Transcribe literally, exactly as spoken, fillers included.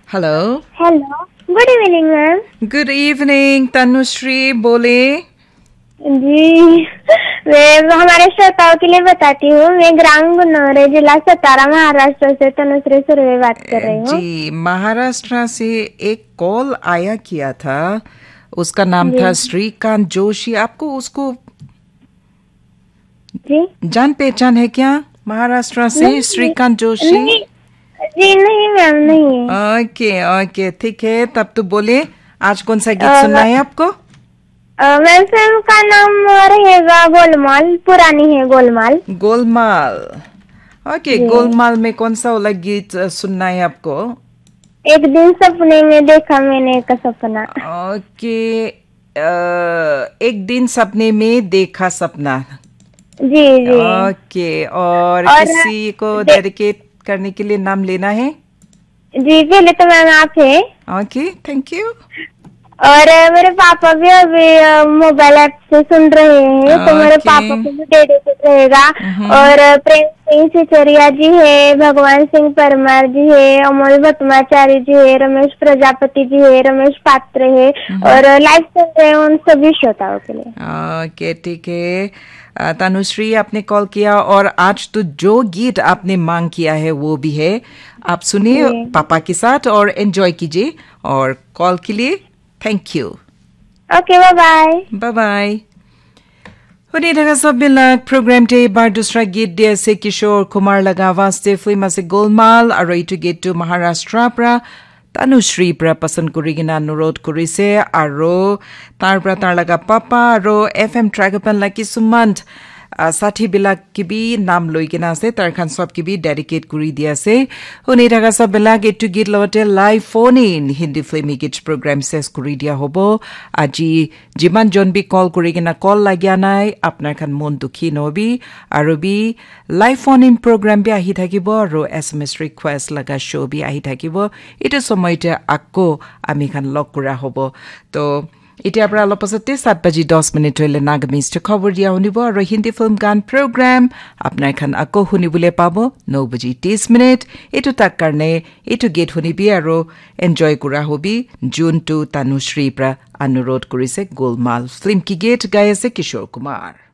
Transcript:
Hello hello, good evening ma'am. Good evening Tanushree, बोले। जी, मैं हमारे श्रोताओं के लिए बताती हूँ। मैं ग्राम गुन्नौर, जिला सतारा, महाराष्ट्र से तनुश्री सुर्वे बात कर रही हूँ। जी, महाराष्ट्र से एक कॉल आया किया था, उसका नाम था श्रीकांत जोशी। आपको उसको जी जान पहचान है क्या? महाराष्ट्र से श्रीकांत जोशी? नहीं, जी नहीं मैम, नहीं है। ओके ओके, ठीक है। तब तो बोले, आज कौन सा गीत सुनना है आपको? मैम, फिल्म का नाम रहेगा गोलमाल, पुरानी है गोलमाल। गोलमाल, ओके। गोलमाल में कौन सा वाला गीत सुनना है आपको? एक दिन सपने में देखा मैंने का सपना। ओके, एक दिन सपने में देखा सपना। जी जी। ओके, और, और किसी को डेडिकेट करने के लिए नाम लेना है? जी, पहले तो मैम आप है। Okay, thank you. और मेरे पापा भी अभी मोबाइल ऐप से सुन रहे हैं, तो मेरे पापा को भी डेडिकेट रहेगा। और प्रेम सिंह सिचरिया जी है, भगवान सिंह परमार जी है, अमोल भट्टाचार्य जी है, रमेश प्रजापति जी है, रमेश पात्र है, और लाइव सुन रहे हैं उन सभी श्रोताओं के लिए। ओके, ठीक है। तनुश्री, आपने कॉल किया और आज तो जो गीत आपने मांग किया है वो भी है। आप सुनिए पापा के साथ और एंजॉय कीजिए। और कॉल के लिए thank you. Okay, bye bye. Bye bye. শুনি থকা সববিলাক প্ৰগ্ৰামতে এবাৰ দুসৰা গীত দি আছে কিশোৰ কুমাৰ লগা আৱাজতে। ফিল্ম আছে গোলমাল, আৰু এইটো গীতটো মহাৰাষ্ট্ৰৰ পৰা তনুশ্ৰীৰ পৰা পচন্দ কৰি কিনে অনুৰোধ কৰিছে। আৰু তাৰ পৰা তাৰ লগা পাপা আৰু এফ এম ট্ৰেকপেন কিছুমান সাথীবিলাক কিবি নাম লৈ কিনে আছে, তাৰ খান সব কিবি ডেডিকেট কৰি দি আছে। শুনি থকা সববিলাক এইটো গীত লগতে live phone in Hindi filmi গীত প্ৰগ্ৰাম চেছ কৰি দিয়া হ'ব। আজি যিমান জন বি কল কৰি কিনে কল লাগিয়া নাই, আপোনাৰ খান মন দুখী নহবি। আৰু B live phone in programme B আহি থাকিব, আৰু এছ এম এছ ৰিকুৱেষ্ট লগা শ্ব' বি আহি থাকিব। এইটো সময়তে আকৌ আমি খান লগ কৰা হ'ব। তো এতিয়াৰ পৰা অলপ পাছতে সাত বাজি দহ মিনিট হ'লে নাগমিষ্ট খবৰ দিয়া শুনিব, আৰু হিন্দী ফিল্ম গান প্ৰগ্ৰাম আপোনাৰ খান আকৌ শুনিবলৈ পাব ন বাজি ত্ৰিছ মিনিট। এইটো তাৰ কাৰণে এইটো গীত শুনিবি আৰু এনজয় কৰা হবি, যোনটো তনুশ্ৰীৰ পৰা অনুৰোধ কৰিছে। গোলমাল ফিল্ম কি গীত গাই আছে কিশোৰ কুমাৰ।